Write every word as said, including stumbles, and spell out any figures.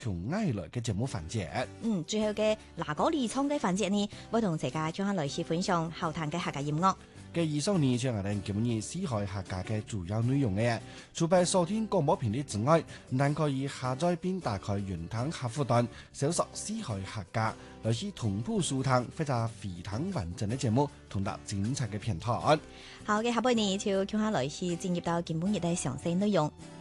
從愛來嘅節目環節。 嗯，最後嘅嗱嗰二倉嘅環節呢，會同大家將下來次分享後談嘅客家音樂。 嘅以上呢，將係哋今日四海客家嘅主要內容嘅。除咗收聽廣播頻率之外，您可以下載並打開雲端客戶端，搜索四海客家，來自同步收聽或者非常完整嘅節目，同埋精彩嘅片段。 好嘅，下半年就將下來次進入到今本日嘅詳細內容。